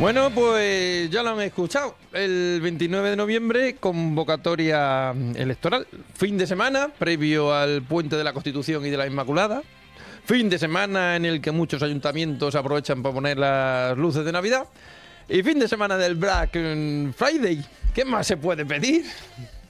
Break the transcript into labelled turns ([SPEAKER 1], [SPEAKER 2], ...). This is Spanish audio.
[SPEAKER 1] Bueno, pues ya lo han escuchado. El 29 de noviembre, convocatoria electoral. Fin de semana, previo al Puente de la Constitución y de la Inmaculada. Fin de semana en el que muchos ayuntamientos aprovechan para poner las luces de Navidad. Y fin de semana del Black Friday. ¿Qué más se puede pedir?